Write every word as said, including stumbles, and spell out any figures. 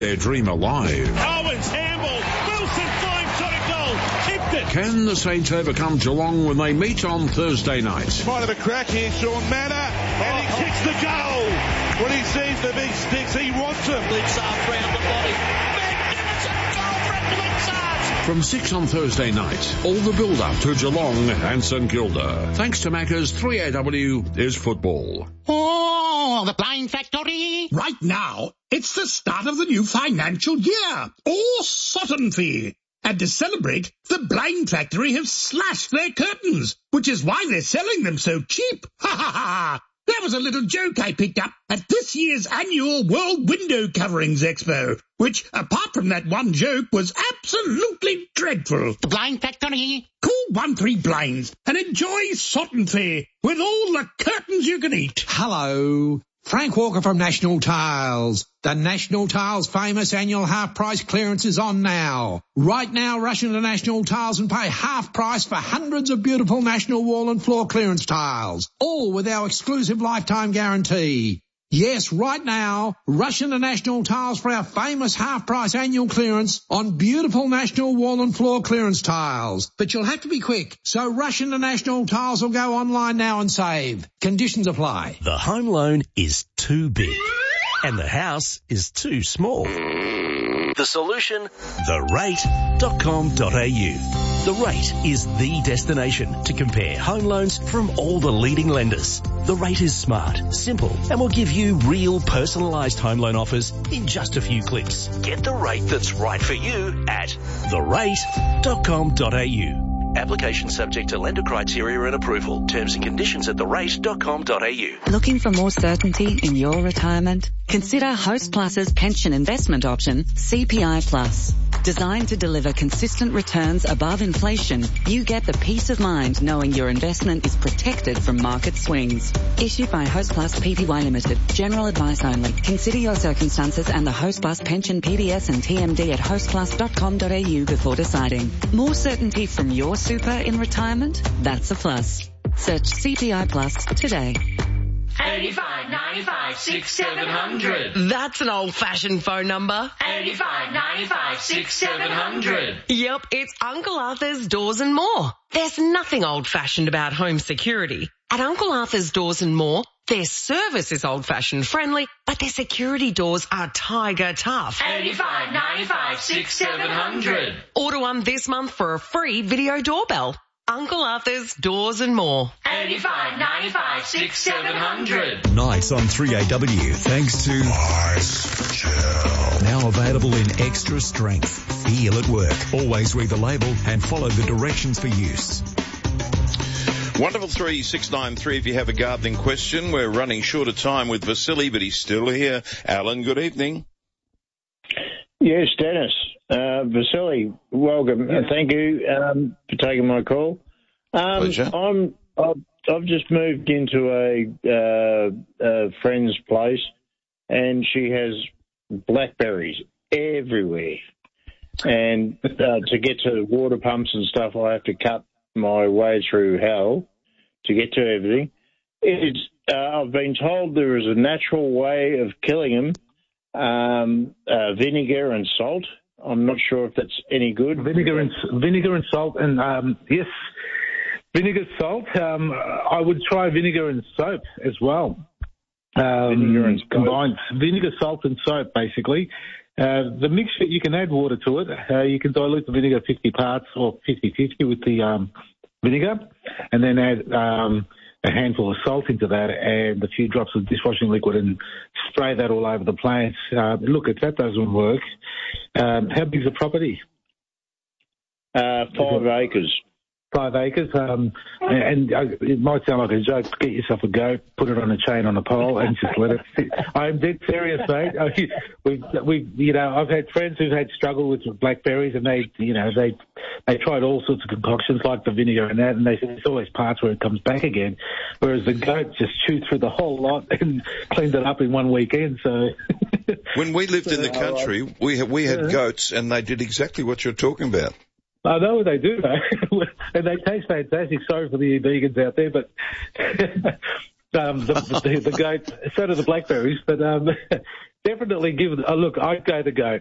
Their dream alive. Owens handball. Wilson flying shot at goal. Tipped it. Can the Saints overcome Geelong when they meet on Thursday night? Might have a crack here, Sean Manor, and he kicks the goal. When he sees the big sticks, he wants them. Blitzard round the body. Magnificent goal from Blitzard. From six on Thursday night, all the build-up to Geelong and St Kilda. Thanks to Macca's, three A W is football. Oh, the Blind Factory. Right now, it's the start of the new financial year. Oh, Sutton Fee. And to celebrate, the Blind Factory have slashed their curtains, which is why they're selling them so cheap. Ha ha ha! That was a little joke I picked up at this year's annual World Window Coverings Expo, which, apart from that one joke, was absolutely dreadful. The Blind Factory. Call one three Blinds and enjoy Sutton Fair with all the curtains you can eat. Hello. Frank Walker from National Tiles. The National Tiles famous annual half price clearance is on now. Right now, rush into National Tiles and pay half price for hundreds of beautiful National wall and floor clearance tiles, all with our exclusive lifetime guarantee. Yes, right now, rush into National Tiles for our famous half-price annual clearance on beautiful National wall and floor clearance tiles. But you'll have to be quick, so rush into National Tiles or go online now and save. Conditions apply. The home loan is too big, and the house is too small. The solution? the rate dot com dot a u. The Rate is the destination to compare home loans from all the leading lenders. The Rate is smart, simple, and will give you real personalised home loan offers in just a few clicks. Get the rate that's right for you at the rate dot com dot a u. Application subject to lender criteria and approval. Terms and conditions at the rate dot com dot a u. Looking for more certainty in your retirement? Consider Host Plus's pension investment option, C P I Plus. Designed to deliver consistent returns above inflation, you get the peace of mind knowing your investment is protected from market swings. Issued by Host Plus Pty Limited. General advice only. Consider your circumstances and the Host Plus pension P D S and T M D at host plus dot com dot a u before deciding. More certainty from your super in retirement? That's a plus. Search C P I Plus today. eighty-five ninety-five six seven hundred. That's an old-fashioned phone number. eighty-five ninety-five six seven hundred. Yep, it's Uncle Arthur's Doors and More. There's nothing old-fashioned about home security. At Uncle Arthur's Doors and More, their service is old-fashioned friendly, but their security doors are tiger tough. eighty-five ninety-five six seven hundred. Order one this month for a free video doorbell. Uncle Arthur's Doors and More. eighty-five ninety-five six seven hundred. Nights on three A W, thanks to Ice Chill. Now available in extra strength. Feel at work. Always read the label and follow the directions for use. Wonderful three six nine three if you have a gardening question. We're running short of time with Vasily, but he's still here. Alan, good evening. Yes, Dennis. Uh, Vasily, welcome. Yes. Uh, thank you um, for taking my call. Um, Pleasure. I'm, I've, I've just moved into a, uh, a friend's place, and she has blackberries everywhere. And uh, to get to water pumps and stuff, I have to cut my way through hell to get to everything. It's, uh, I've been told there is a natural way of killing them, um, uh, vinegar and salt. I'm not sure if that's any good. Vinegar and vinegar and salt, and um, yes, vinegar, salt. Um, I would try vinegar and soap as well. Um, vinegar and combined vinegar, salt, and soap, basically. Uh, the mixture, you can add water to it. Uh, you can dilute the vinegar fifty parts or fifty-fifty with the um, vinegar, and then add um, a handful of salt into that and a few drops of dishwashing liquid and spray that all over the plants. Uh, look, if that doesn't work, um, how big is the property? Uh, five acres. Five acres, um, and, and it might sound like a joke. Get yourself a goat, put it on a chain on a pole, and just let it sit. I'm dead serious, mate. We've, we, you know, I've had friends who've had struggle with blackberries, and they, you know, they, they tried all sorts of concoctions like the vinegar and that, and they said there's always parts where it comes back again. Whereas the goat just chewed through the whole lot and cleaned it up in one weekend. So, when we lived in the country, we had, we had goats, and they did exactly what you're talking about. I know what they do, though, and they taste fantastic. Sorry for the vegans out there, but um, the, the, the goat, so do the blackberries. But um, definitely give. Uh, look, I'd go the goat.